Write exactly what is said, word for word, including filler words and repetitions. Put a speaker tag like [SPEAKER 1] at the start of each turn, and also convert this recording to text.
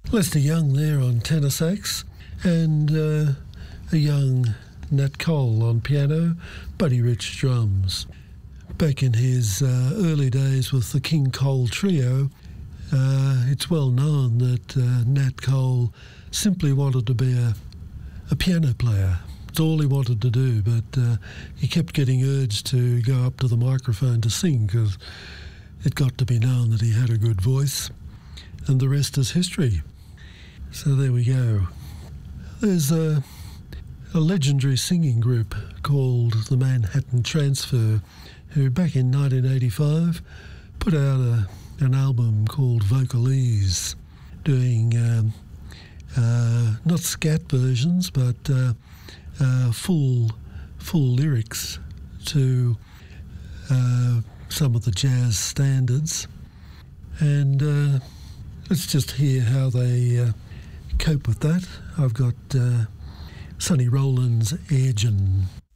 [SPEAKER 1] Lester Young there on tenor sax, and uh, a young Nat Cole on piano, Buddy Rich drums. Back in his uh, early days with the King Cole Trio, uh, it's well known that uh, Nat Cole simply wanted to be a, a piano player. It's all he wanted to do, but uh, he kept getting urged to go up to the microphone to sing because it got to be known that he had a good voice, and the rest is history. So there we go. There's a, a legendary singing group called the Manhattan Transfer, who back in nineteen eighty-five put out a, an album called Vocalese, doing um, uh, not scat versions, but uh, uh, full full lyrics to uh, some of the jazz standards. And uh, let's just hear how they uh, cope with that. I've got uh, Sonny Rollins' Airgen.